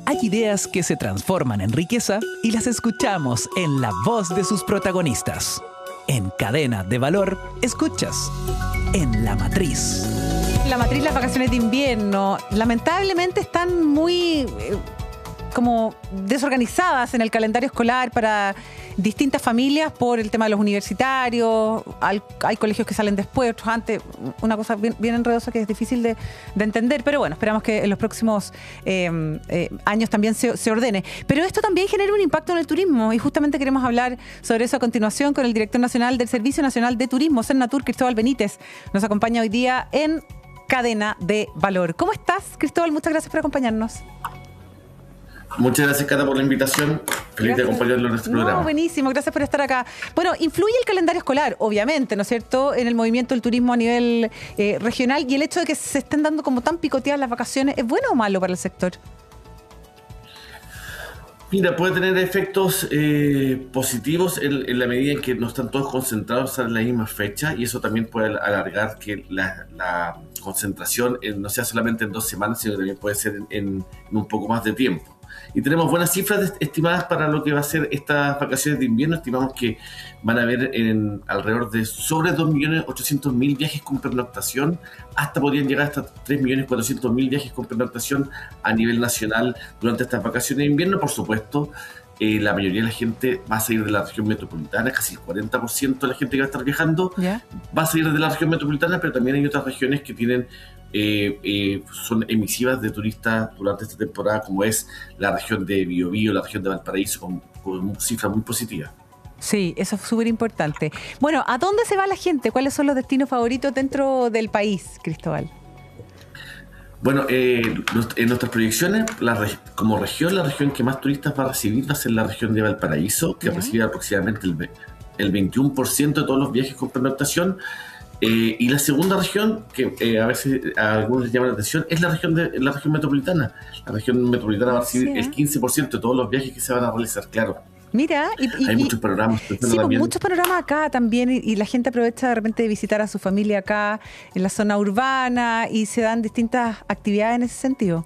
Hay ideas que se transforman en riqueza y las escuchamos en la voz de sus protagonistas. En Cadena de Valor, escuchas En la Matriz. La Matriz, las vacaciones de invierno, lamentablemente están muy como desorganizadas en el calendario escolar para distintas familias por el tema de los universitarios. Hay colegios que salen después, otros antes. Una cosa bien enredosa que es difícil de entender, pero bueno, esperamos que en los próximos años también se ordene. Pero esto también genera un impacto en el turismo y justamente queremos hablar sobre eso a continuación con el director nacional del Servicio Nacional de Turismo, Sernatur, Cristóbal Benítez. Nos acompaña hoy día en Cadena de Valor. ¿Cómo estás, Cristóbal? Muchas gracias por acompañarnos. Muchas gracias, Cata, por la invitación. Feliz de acompañarlo en este programa. Buenísimo, gracias por estar acá. Bueno, influye el calendario escolar, obviamente, ¿no es cierto?, en el movimiento del turismo a nivel regional, y el hecho de que se estén dando como tan picoteadas las vacaciones, ¿es bueno o malo para el sector? Mira, puede tener efectos positivos en la medida en que no están todos concentrados en la misma fecha, y eso también puede alargar que la concentración no sea solamente en 2 semanas, sino que también puede ser en un poco más de tiempo. Y tenemos buenas cifras estimadas para lo que va a ser estas vacaciones de invierno. Estimamos que van a haber alrededor de sobre 2.800.000 viajes con pernoctación, podrían llegar hasta 3.400.000 viajes con pernoctación a nivel nacional durante estas vacaciones de invierno. Por supuesto, la mayoría de la gente va a salir de la región metropolitana, casi el 40% de la gente que va a estar viajando va a salir de la región metropolitana, pero también hay otras regiones que tienen son emisivas de turistas durante esta temporada, como es la región de Biobío, la región de Valparaíso, con cifras muy positivas. Sí, eso es súper importante. Bueno, ¿a dónde se va la gente? ¿Cuáles son los destinos favoritos dentro del país, Cristóbal? Bueno, en nuestras proyecciones, como región, la región que más turistas va a recibir va a ser la región de Valparaíso, que recibe aproximadamente el 21% de todos los viajes con pernoctación. Y la segunda región, que a veces a algunos les llama la atención, es la región metropolitana. La región metropolitana va a recibir el 15% de todos los viajes que se van a realizar, claro. Mira, hay muchos panoramas. Sí, muchos panoramas acá también, y la gente aprovecha de repente de visitar a su familia acá en la zona urbana, y se dan distintas actividades en ese sentido.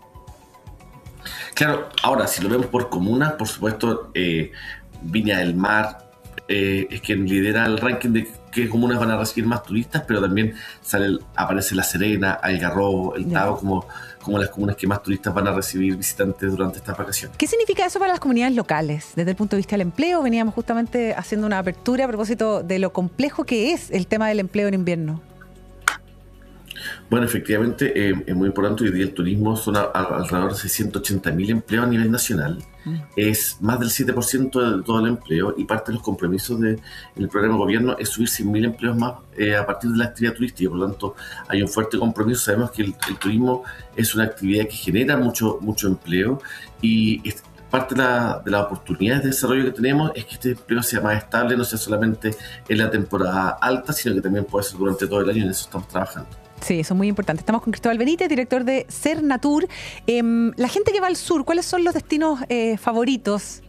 Claro, ahora si lo vemos por comunas, por supuesto, Viña del Mar es quien lidera el ranking de qué comunas van a recibir más turistas, pero también aparece La Serena, Algarrobo, El Tabo como las comunas que más turistas van a recibir visitantes durante estas vacaciones. ¿Qué significa eso para las comunidades locales? Desde el punto de vista del empleo, veníamos justamente haciendo una apertura a propósito de lo complejo que es el tema del empleo en invierno. Bueno, efectivamente, es muy importante. Hoy día el turismo son alrededor de 680.000 empleos a nivel nacional. Es más del 7% de todo el empleo, y parte de los compromisos del programa de gobierno es subir 100.000 empleos más a partir de la actividad turística. Por lo tanto, hay un fuerte compromiso. Sabemos que el turismo es una actividad que genera mucho empleo, y parte de las oportunidades de desarrollo que tenemos es que este empleo sea más estable, no sea solamente en la temporada alta, sino que también puede ser durante todo el año, y en eso estamos trabajando. Sí, eso es muy importante. Estamos con Cristóbal Benítez, director de Sernatur. La gente que va al sur, ¿cuáles son los destinos favoritos?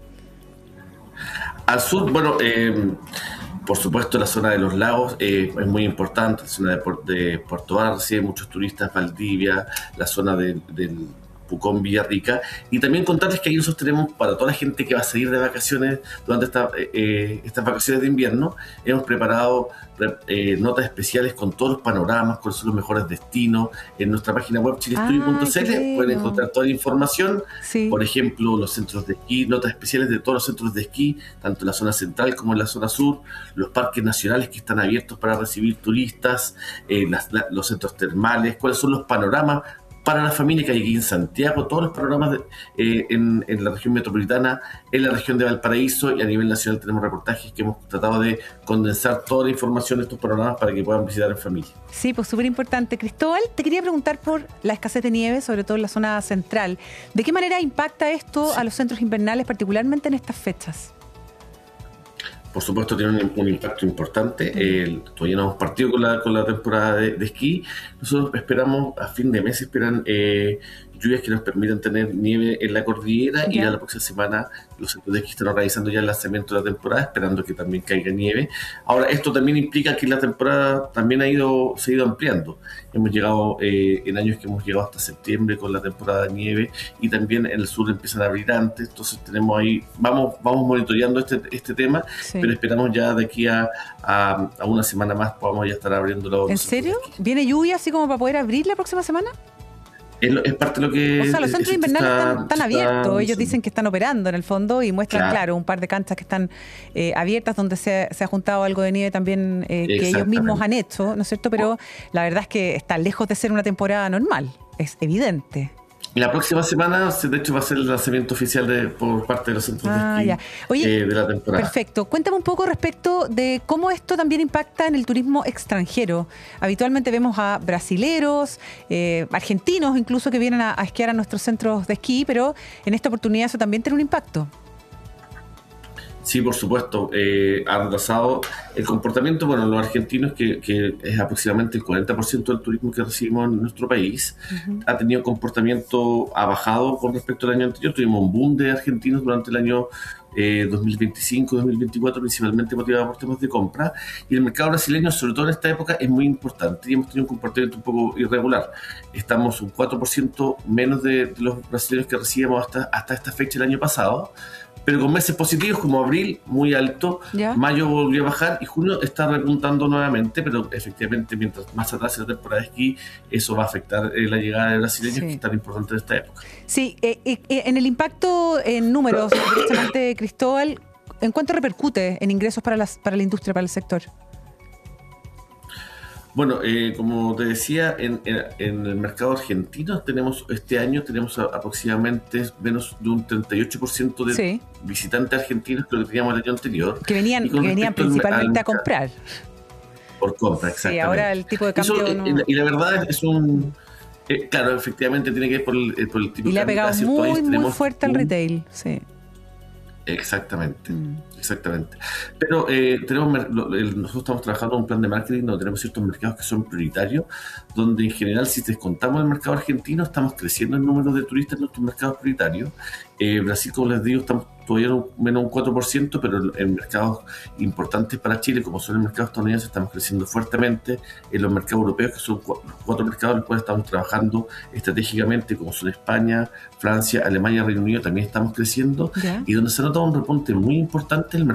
Al sur, bueno, por supuesto la zona de los lagos es muy importante. La zona de Puerto Varas recibe muchos turistas, Valdivia, la zona del Pucón, Villarrica, y también contarles que ahí nosotros tenemos, para toda la gente que va a salir de vacaciones durante estas vacaciones de invierno, hemos preparado notas especiales con todos los panoramas, cuáles son los mejores destinos. En nuestra página web chilestudio.cl pueden encontrar toda la información, por ejemplo, los centros de esquí, notas especiales de todos los centros de esquí, tanto en la zona central como en la zona sur, los parques nacionales que están abiertos para recibir turistas, los centros termales, cuáles son los panoramas para la familia que hay aquí en Santiago, todos los programas en la región metropolitana, en la región de Valparaíso, y a nivel nacional tenemos reportajes que hemos tratado de condensar toda la información de estos programas para que puedan visitar en familia. Sí, pues súper importante. Cristóbal, te quería preguntar por la escasez de nieve, sobre todo en la zona central. ¿De qué manera impacta esto a los centros invernales, particularmente en estas fechas? Por supuesto tiene un impacto importante. Todavía no hemos partido con la temporada de esquí. Nosotros esperamos, a fin de mes esperan lluvias que nos permitan tener nieve en la cordillera, y Ya. ya la próxima semana los centros de esquí están organizando ya el lanzamiento de la temporada, esperando que también caiga nieve. Ahora, esto también implica que la temporada también se ha ido ampliando. Hemos llegado en años que hemos llegado hasta septiembre con la temporada de nieve, y también en el sur empiezan a abrir antes, entonces tenemos ahí, vamos monitoreando este tema, Sí. pero esperamos ya de aquí a una semana más podamos ya estar abriendo los ¿En centros de serio? esquí. ¿Viene lluvia así como para poder abrir la próxima semana? Es parte de lo que... O sea, los centros invernales están abiertos. Ellos sí. dicen que están operando en el fondo y muestran, Claro. claro, un par de canchas que están abiertas donde se ha juntado algo de nieve también que ellos mismos han hecho, ¿no es cierto? Pero la verdad es que está lejos de ser una temporada normal. Es evidente. La próxima semana, de hecho, va a ser el lanzamiento oficial por parte de los centros de esquí Ya. Oye, de la temporada. perfecto. Cuéntame un poco respecto de cómo esto también impacta en el turismo extranjero. Habitualmente vemos a brasileros, argentinos incluso, que vienen a esquiar a nuestros centros de esquí, pero en esta oportunidad eso también tiene un impacto. Sí, por supuesto. Ha retrasado el comportamiento. Bueno, los argentinos, que es aproximadamente el 40% del turismo que recibimos en nuestro país, ha tenido comportamiento, ha bajado con respecto al año anterior. Tuvimos un boom de argentinos durante el año 2025-2024, principalmente motivado por temas de compra. Y el mercado brasileño, sobre todo en esta época, es muy importante, y hemos tenido un comportamiento un poco irregular. Estamos un 4% menos de los brasileños que recibíamos hasta esta fecha el año pasado, pero con meses positivos como abril muy alto, ¿Ya? mayo volvió a bajar y junio está repuntando nuevamente, pero efectivamente mientras más atrás en la temporada de esquí, eso va a afectar la llegada de brasileños, Sí. que es tan importante en esta época. Sí, en el impacto en números, directamente, Cristóbal, ¿en cuánto repercute en ingresos para la industria, para el sector? Bueno, como te decía, en el mercado argentino este año tenemos aproximadamente menos de un 38% de Sí. visitantes argentinos que lo que teníamos el año anterior. Que venían Y con respecto principalmente al a comprar. por compra, Sí, exactamente. ahora el tipo de cambio Eso, no... y la verdad es un... claro, efectivamente tiene que ver por el tipo de cambio. Y le ha pegado Cada cierto país muy tenemos fuerte al retail, sí. Exactamente, exactamente. Pero nosotros estamos trabajando en un plan de marketing donde tenemos ciertos mercados que son prioritarios, donde en general, si descontamos el mercado argentino, estamos creciendo en número de turistas en nuestros mercados prioritarios. Brasil, como les digo, estamos todavía menos un 4%, pero en mercados importantes para Chile, como son el mercado estadounidense, estamos creciendo fuertemente. En los mercados europeos, que son los 4 mercados en los cuales estamos trabajando estratégicamente, como son España, Francia, Alemania, Reino Unido, también estamos creciendo. ¿Ya? Y donde se nota un repunte muy importante el mercado